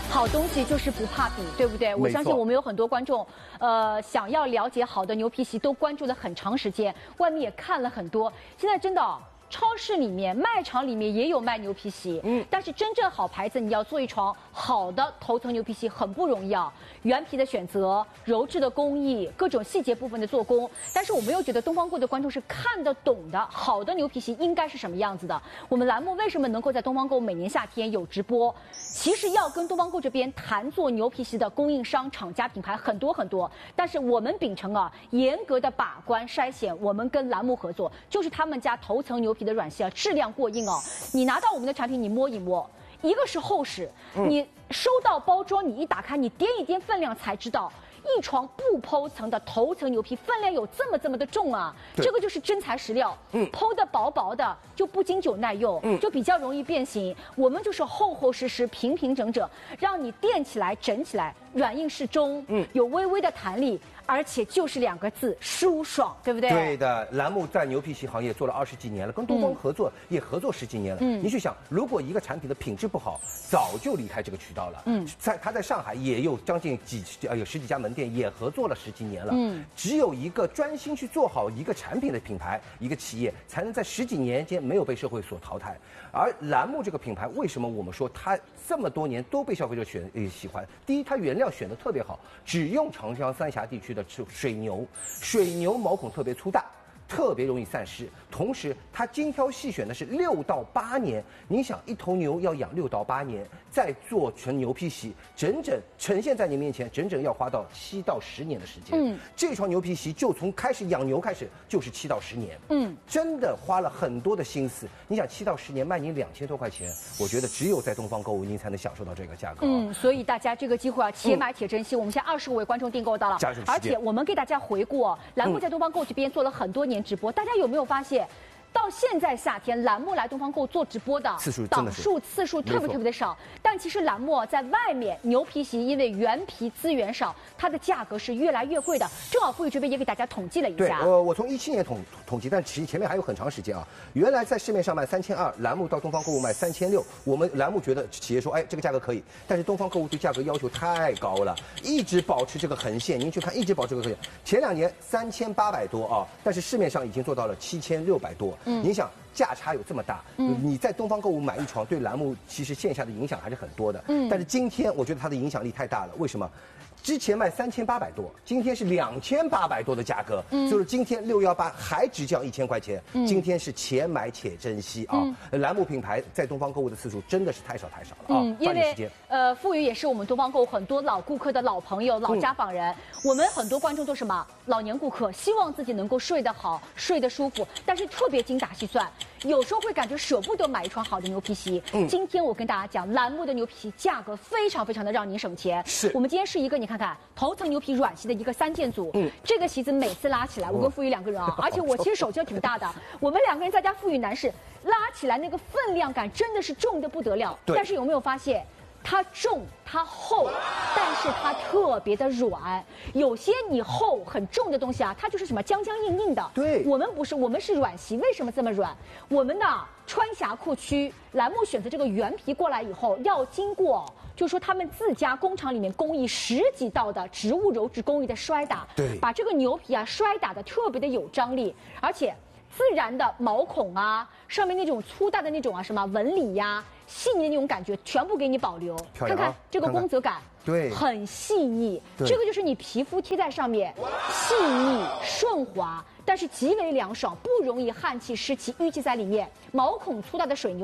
好东西就是不怕比，对不对？我相信我们有很多观众，想要了解好的牛皮席，都关注了很长时间，外面也看了很多。现在真的超市里面、卖场里面也有卖牛皮席，但是真正好牌子，你要做一床好的头层牛皮席很不容易啊。原皮的选择、鞣制的工艺、各种细节部分的做工，但是我们又觉得东方购的观众是看得懂的，好的牛皮席应该是什么样子的。我们栏目为什么能够在东方购每年夏天有直播？其实要跟东方购这边谈做牛皮席的供应商、厂家、品牌很多很多，但是我们秉承严格的把关筛选，我们跟栏目合作，就是他们家头层牛皮的软系质量过硬你拿到我们的产品，你摸一摸，一个是厚实，你收到包装，你一打开，你掂一掂分量才知道。一床不剖层的头层牛皮分量有这么的重啊，这个就是真材实料，剖的薄薄的就不经久耐用，就比较容易变形。我们就是厚厚实实、平平整整，让你垫起来、整起来，软硬适中，有微微的弹力，而且就是2个字：舒爽，对不对？ 对的，栏目在牛皮席行业做了20几年了，跟东方合作也合作10几年了。你去想，如果一个产品的品质不好，早就离开这个渠道了。他在上海也有将近有10几家门店，也合作了10几年了。只有一个专心去做好一个产品的品牌，一个企业才能在10几年间没有被社会所淘汰。而栏目这个品牌，为什么我们说它这么多年都被消费者喜欢？第一，它原料选得特别好，只用长江三峡地区的水牛毛孔特别粗大，特别容易散失，同时它精挑细选的是6到8年。你想，一头牛要养6到8年，再做成牛皮席，整整呈现在你面前，整整要花到7到10年的时间。这床牛皮席就从开始养牛开始就是7到10年。真的花了很多的心思。你想7到10年卖你2000多块钱，我觉得只有在东方购物您才能享受到这个价格。 所以大家这个机会且买且珍惜。我们现在25位观众订购到了，而且我们给大家回顾栏目在东方购这边做了很多年直播，大家有没有发现，到现在夏天，栏目来东方购做直播的次数特别的少。但其实栏目在外面牛皮席因为原皮资源少，它的价格是越来越贵的。正好富裕这边也给大家统计了一下。 对，我从17年统计，但前面还有很长时间啊。原来在市面上卖3200，栏目到东方购物卖3600。我们栏目觉得企业说，哎，这个价格可以，但是东方购物对价格要求太高了，一直保持这个横线。您去看，一直保持这个横线。前2年3800多啊，但是市面上已经做到了7600多。你想价差有这么大，你在东方购物买一床，对栏目其实线下的影响还是很多的。但是今天我觉得它的影响力太大了，为什么？之前卖3800多，今天是2800多的价格，就是今天618还只降1000块钱。今天是且买且珍惜啊！栏目品牌在东方购物的次数真的是太少了啊！ 因为富裕也是我们东方购物很多老顾客的老朋友、老家访人。我们很多观众都是什么老年顾客，希望自己能够睡得好、睡得舒服，但是特别精打细算，有时候会感觉舍不得买一床好的牛皮席。今天我跟大家讲，栏目的牛皮席价格非常的让您省钱。我们今天是一个你看看头层牛皮软席的一个3件组。这个席子每次拉起来，我跟富裕2个人啊，而且我其实手就挺大的，我们2个人再加富裕男士拉起来那个分量感真的是重的不得了。但是有没有发现？它重，它厚，但是它特别的软。有些你厚很重的东西啊，它就是什么僵硬的。对，我们不是，我们是软席。为什么这么软？我们的穿辖库区栏目选择这个原皮过来以后，要经过，就是说他们自家工厂里面工艺10几道的植物鞣制工艺的摔打，对，把这个牛皮摔打的特别的有张力，而且自然的毛孔上面那种粗大的那种什么纹理细腻的那种感觉全部给你保留。看看这个光泽感，对，很细腻。这个就是你皮肤贴在上面，细腻顺滑，但是极为凉爽，不容易汗气、湿气淤积在里面。毛孔粗大的水牛。